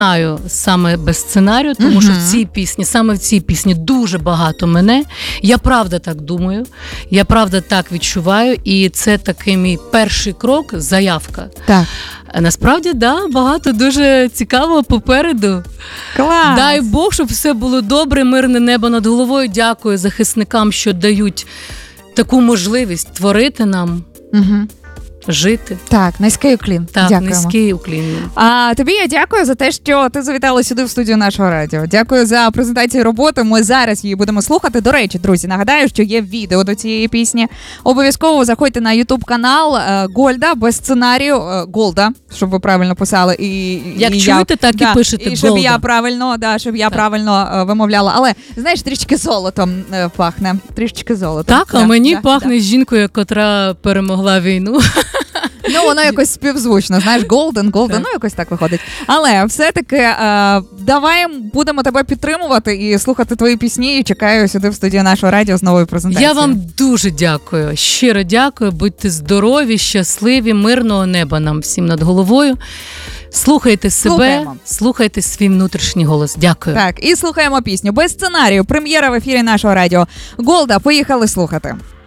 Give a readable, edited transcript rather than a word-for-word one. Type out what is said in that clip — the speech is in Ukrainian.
знаю саме без сценарію, тому що в цій пісні, саме в цій пісні дуже багато мене. Я правда так думаю, я правда так відчуваю, і це такий мій перший крок, заявка. Так. Насправді, багато дуже цікавого попереду. Клас! Дай Бог, щоб все було добре, мирне небо над головою. Дякую захисникам, що дають таку можливість творити нам. Жити. Так, низький уклін. Так, дякуємо. низький уклін. А тобі я дякую за те, що ти завітала сюди в студію нашого радіо. Дякую за презентацію роботи. Ми зараз її будемо слухати. До речі, друзі, нагадаю, що є відео до цієї пісні. Обов'язково заходьте на YouTube-канал Гольда без сценарію. Голда, щоб ви правильно писали. Як чуєте, так і пишете і щоб Голда. Я правильно вимовляла. Але, знаєш, трішки золотом пахне. Трішки золотом. Так, а мені пахне жінкою, котра перемогла війну. Ну, воно якось співзвучно, знаєш, Golden, ну якось так виходить. Але все-таки давай будемо тебе підтримувати і слухати твої пісні, і чекаю сюди в студію нашого радіо з новою презентацією. Я вам дуже дякую, щиро дякую, будьте здорові, щасливі, мирного неба нам всім над головою. Слухайте себе, слухайте свій внутрішній голос. Дякую. Так, і слухаємо пісню без сценарію. Прем'єра в ефірі нашого радіо. Голда, поїхали слухати.